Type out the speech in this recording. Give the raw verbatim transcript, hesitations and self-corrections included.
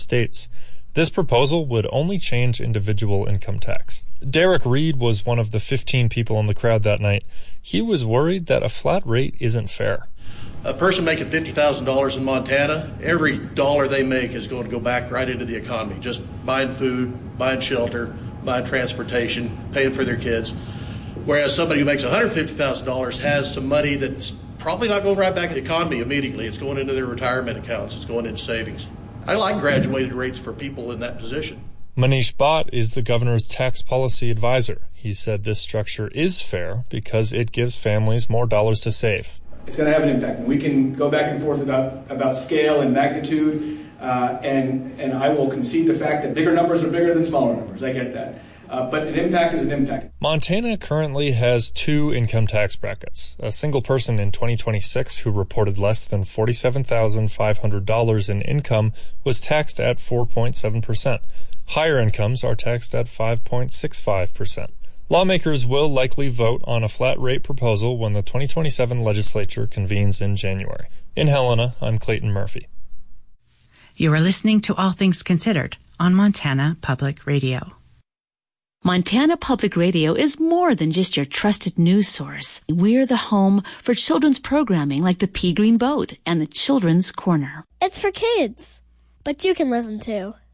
states. This proposal would only change individual income tax. Derek Reed was one of the fifteen people in the crowd that night. He was worried that a flat rate isn't fair. A person making fifty thousand dollars in Montana, every dollar they make is going to go back right into the economy, just buying food, buying shelter, buying transportation, paying for their kids. Whereas somebody who makes one hundred fifty thousand dollars has some money that's probably not going right back in the economy immediately. It's going into their retirement accounts. It's going into savings. I like graduated rates for people in that position. Manish Bhatt is the governor's tax policy advisor. He said this structure is fair because it gives families more dollars to save. It's going to have an impact. And we can go back and forth about, about scale and magnitude, uh, and, and I will concede the fact that bigger numbers are bigger than smaller numbers. I get that. Uh, but an impact is an impact. Montana currently has two income tax brackets. A single person in twenty twenty-six who reported less than forty-seven thousand five hundred dollars in income was taxed at four point seven percent. Higher incomes are taxed at five point six five percent. Lawmakers will likely vote on a flat rate proposal when the twenty twenty-seven legislature convenes in January. In Helena, I'm Clayton Murphy. You are listening to All Things Considered on Montana Public Radio. Montana Public Radio is more than just your trusted news source. We're the home for children's programming like the Pea Green Boat and the Children's Corner. It's for kids, but you can listen too.